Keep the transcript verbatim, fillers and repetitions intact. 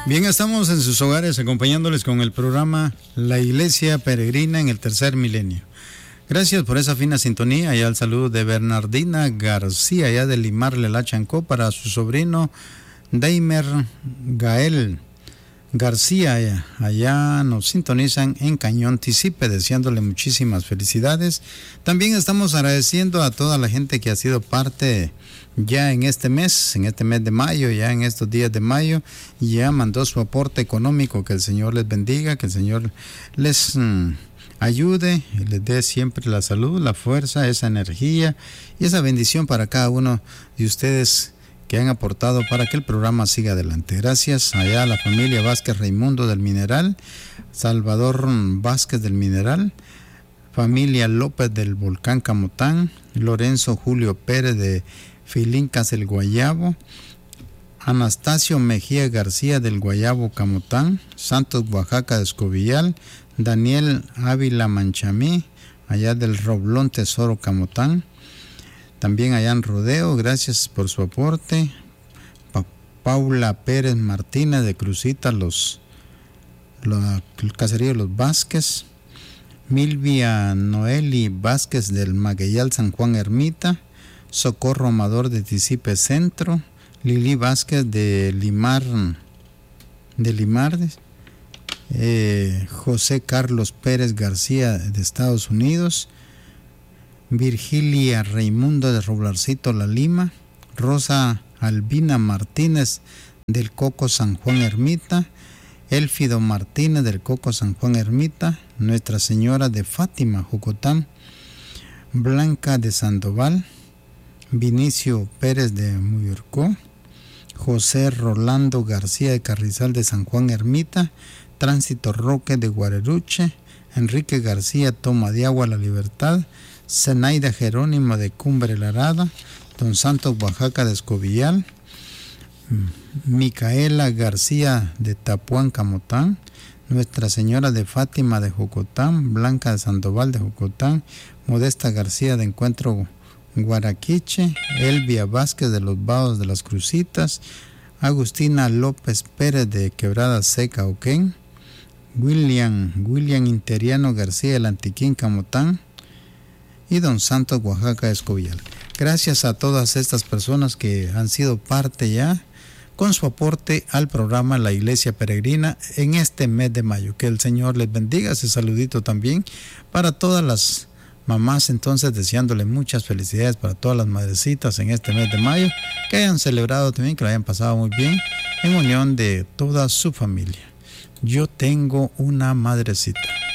Bien, estamos en sus hogares acompañándoles con el programa La Iglesia Peregrina en el Tercer Milenio. Gracias por esa fina sintonía. Allá el saludo de Bernardina García, allá de Limarle La Chancó, para su sobrino Daimer Gael García. Allá, allá nos sintonizan en Cañón Tisipe, deseándole muchísimas felicidades. También estamos agradeciendo a toda la gente que ha sido parte ya en este mes, en este mes de mayo, ya en estos días de mayo, ya mandó su aporte económico. Que el Señor les bendiga, que el Señor les mm, ayude y les dé siempre la salud, la fuerza, esa energía y esa bendición para cada uno de ustedes que han aportado para que el programa siga adelante. Gracias allá a la familia Vázquez Raimundo del Mineral, Salvador Vázquez del Mineral, familia López del Volcán Camotán, Lorenzo Julio Pérez de Filincas el Guayabo, Anastasio Mejía García del Guayabo Camotán, Santos Oaxaca de Escobillal, Daniel Ávila Manchamí, allá del Roblón Tesoro Camotán, también allá en Rodeo, gracias por su aporte. Pa Paula Pérez Martínez de Crucita, los, los el caserío Los Vázquez, Milvia Noeli Vázquez del Magueyal San Juan Ermita, Socorro Amador de Tisipe Centro, Lili Vázquez de Limar, de Limardes, eh, José Carlos Pérez García de Estados Unidos, Virgilia Raimundo de Roblarcito La Lima, Rosa Albina Martínez del Coco San Juan Ermita, Élfido Martínez del Coco San Juan Ermita, Nuestra Señora de Fátima Jocotán, Blanca de Sandoval, Vinicio Pérez de Muyurcó, José Rolando García de Carrizal de San Juan Ermita, Tránsito Roque de Guareruche, Enrique García Toma de Agua La Libertad, Zenaida Jerónimo de Cumbre Larada, Don Santos Oaxaca de Escobillal, Micaela García de Tapuán Camotán, Nuestra Señora de Fátima de Jocotán, Blanca de Sandoval de Jocotán, Modesta García de Encuentro Guaraquiche, Elvia Vázquez de los Vados de las Crucitas, Agustina López Pérez de Quebrada Seca Oquén, William, William Interiano García del Antiquín Camotán y Don Santos Oaxaca de Escobillar. Gracias a todas estas personas que han sido parte ya con su aporte al programa La Iglesia Peregrina en este mes de mayo. Que el Señor les bendiga. Ese saludito también para todas las mamás, entonces deseándole muchas felicidades para todas las madrecitas en este mes de mayo, que hayan celebrado también, que lo hayan pasado muy bien en unión de toda su familia. Yo tengo una madrecita.